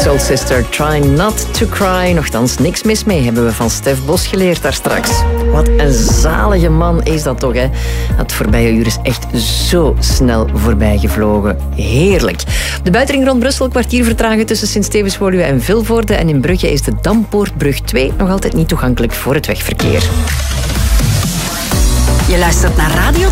Soul Sister, Try Not To Cry. Nochtans, niks mis mee, hebben we van Stef Bos geleerd daar straks. Wat een zalige man is dat toch, hè? Het voorbije uur is echt zo snel voorbij gevlogen. Heerlijk. De buitenring rond Brussel, kwartier vertragen tussen Sint-Stevens-Woluwe en Vilvoorde. En in Brugge is de Dampoortbrug 2 nog altijd niet toegankelijk voor het wegverkeer. Je luistert naar Radio